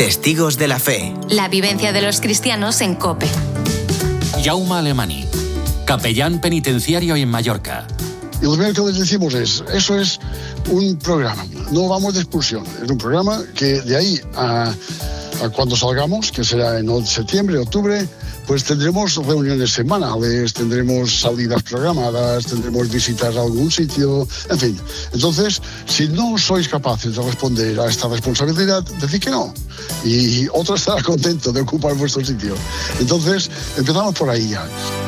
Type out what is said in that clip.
Testigos de la Fe. La vivencia de los cristianos en COPE. Jaume Alemany, capellán penitenciario en Mallorca. Y lo primero que les decimos es, eso es un programa, no vamos de expulsión, es un programa que de ahí a cuando salgamos, que será en septiembre, octubre, pues tendremos reuniones semanales, tendremos salidas programadas, tendremos visitas a algún sitio, en fin. Entonces, si no sois capaces de responder a esta responsabilidad, decid que no. Y otro estará contento de ocupar vuestro sitio. Entonces, empezamos por ahí ya.